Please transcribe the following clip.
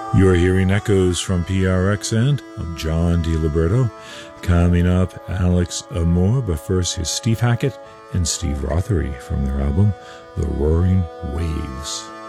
You're hearing echoes from PRXN. I'm John DiLiberto. Coming up, Alex Amour, but first here's Steve Hackett and Steve Rothery from their album, The Roaring Waves.